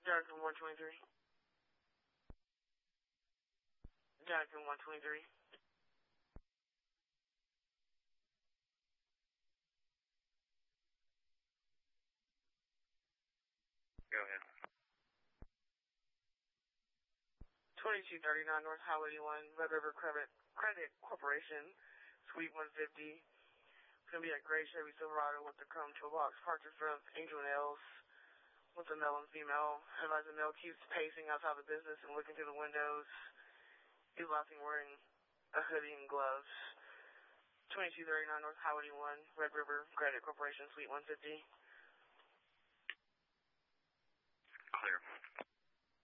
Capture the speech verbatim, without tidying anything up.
Jonathan one twenty-three. Jonathan one twenty-three. Go ahead. twenty-two thirty-nine North Highway eighty-one, Red River Credit, Credit Corporation, Suite one fifty. It's going to be a gray Chevy Silverado with the chrome toolbox parked in front of Angel Nails with a male and female. Advise the male keeps pacing outside the business and looking through the windows. He's laughing, wearing a hoodie and gloves. twenty-two thirty-nine North Highway eighty-one, Red River Credit Corporation, Suite one fifty.